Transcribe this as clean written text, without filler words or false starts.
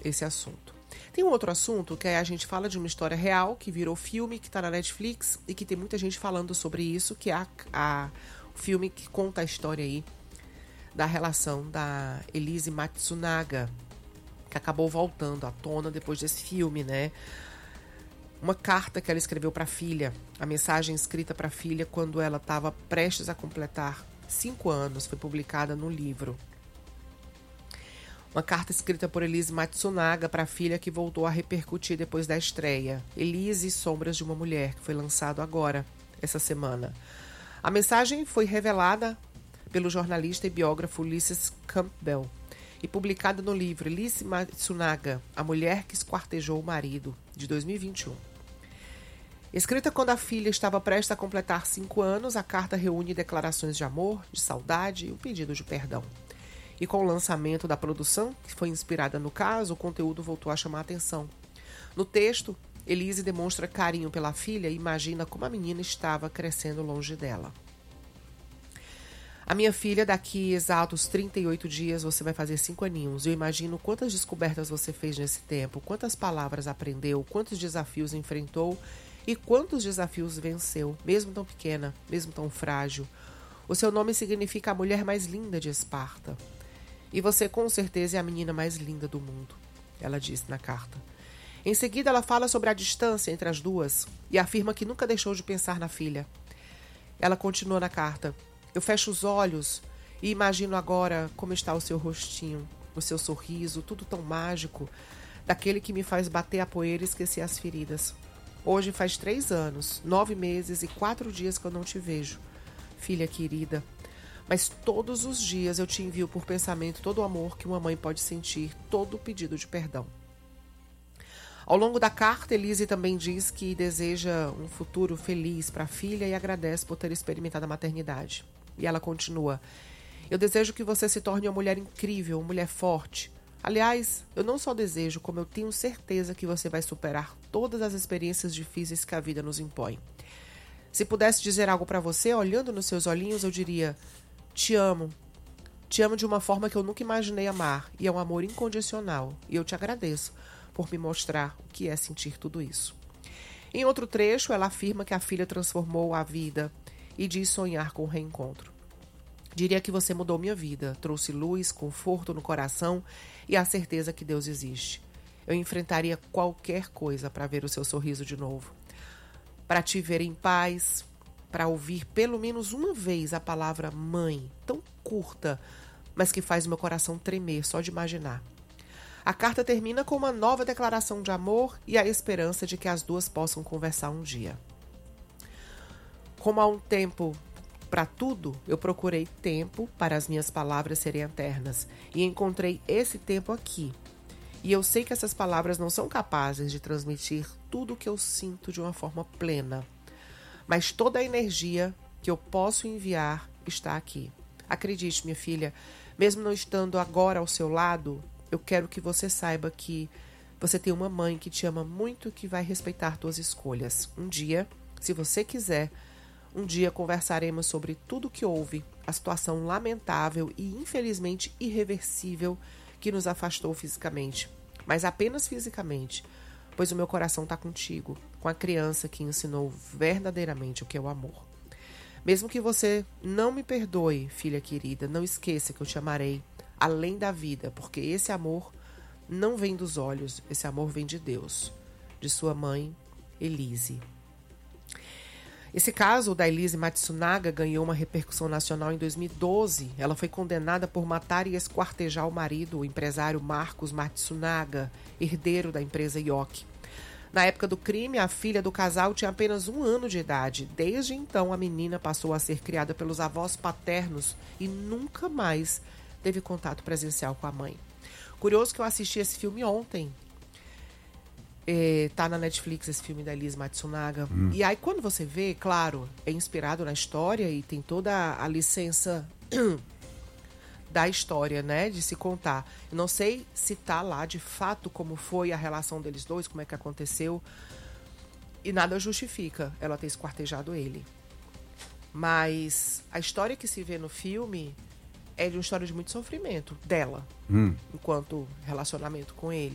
esse assunto. Tem um outro assunto que a gente fala de uma história real que virou filme, que está na Netflix e que tem muita gente falando sobre isso, que é o filme que conta a história aí da relação da Elise Matsunaga, que acabou voltando à tona depois desse filme, né? Uma carta que ela escreveu para a filha, a mensagem escrita para a filha quando ela estava prestes a completar 5 anos, foi publicada no livro. Uma carta escrita por Elise Matsunaga para a filha que voltou a repercutir depois da estreia. Elise e Sombras de uma Mulher, que foi lançado agora, essa semana. A mensagem foi revelada pelo jornalista e biógrafo Ulysses Campbell e publicada no livro Elise Matsunaga, A Mulher que Esquartejou o Marido, de 2021. Escrita quando a filha estava prestes a completar 5 anos, a carta reúne declarações de amor, de saudade e um pedido de perdão. E com o lançamento da produção, que foi inspirada no caso, o conteúdo voltou a chamar a atenção. No texto, Elise demonstra carinho pela filha e imagina como a menina estava crescendo longe dela. A minha filha, daqui exatos 38 dias, você vai fazer 5 aninhos. Eu imagino quantas descobertas você fez nesse tempo, quantas palavras aprendeu, quantos desafios enfrentou e quantos desafios venceu, mesmo tão pequena, mesmo tão frágil. O seu nome significa a mulher mais linda de Esparta. E você com certeza é a menina mais linda do mundo, ela disse na carta. Em seguida, ela fala sobre a distância entre as duas e afirma que nunca deixou de pensar na filha. Ela continua na carta. Eu fecho os olhos e imagino agora como está o seu rostinho, o seu sorriso, tudo tão mágico, daquele que me faz bater a poeira e esquecer as feridas. Hoje faz 3 anos, 9 meses e 4 dias que eu não te vejo, filha querida. Mas todos os dias eu te envio por pensamento todo o amor que uma mãe pode sentir, todo o pedido de perdão. Ao longo da carta, Elise também diz que deseja um futuro feliz para a filha e agradece por ter experimentado a maternidade. E ela continua: eu desejo que você se torne uma mulher incrível, uma mulher forte. Aliás, eu não só desejo, como eu tenho certeza que você vai superar todas as experiências difíceis que a vida nos impõe. Se pudesse dizer algo para você, olhando nos seus olhinhos, eu diria: te amo. Te amo de uma forma que eu nunca imaginei amar, e é um amor incondicional, e eu te agradeço por me mostrar o que é sentir tudo isso. Em outro trecho, ela afirma que a filha transformou a vida e diz sonhar com o reencontro. Diria que você mudou minha vida, trouxe luz, conforto no coração e a certeza que Deus existe. Eu enfrentaria qualquer coisa para ver o seu sorriso de novo, para te ver em paz, para ouvir pelo menos uma vez a palavra mãe, tão curta, mas que faz meu coração tremer só de imaginar. A carta termina com uma nova declaração de amor e a esperança de que as duas possam conversar um dia. Como há um tempo para tudo, eu procurei tempo para as minhas palavras serem eternas e encontrei esse tempo aqui. E eu sei que essas palavras não são capazes de transmitir tudo o que eu sinto de uma forma plena. Mas toda a energia que eu posso enviar está aqui. Acredite, minha filha, mesmo não estando agora ao seu lado, eu quero que você saiba que você tem uma mãe que te ama muito e que vai respeitar suas escolhas. Um dia, se você quiser, um dia conversaremos sobre tudo o que houve, a situação lamentável e infelizmente irreversível que nos afastou fisicamente. Mas apenas fisicamente, pois o meu coração está contigo, com a criança que ensinou verdadeiramente o que é o amor. Mesmo que você não me perdoe, filha querida, não esqueça que eu te amarei além da vida, porque esse amor não vem dos olhos, esse amor vem de Deus, de sua mãe, Elise. Esse caso da Elise Matsunaga ganhou uma repercussão nacional em 2012. Ela foi condenada por matar e esquartejar o marido, o empresário Marcos Matsunaga, herdeiro da empresa Yoki. Na época do crime, a filha do casal tinha apenas 1 ano de idade. Desde então, a menina passou a ser criada pelos avós paternos e nunca mais teve contato presencial com a mãe. Curioso que eu assisti esse filme ontem. Tá na Netflix esse filme da Elise Matsunaga. E aí quando você vê, claro, é inspirado na história e tem toda a licença da história, né, de se contar. Eu não sei se tá lá de fato como foi a relação deles dois, como é que aconteceu. E nada justifica ela ter esquartejado ele. Mas a história que se vê no filme é de uma história de muito sofrimento dela, enquanto relacionamento com ele.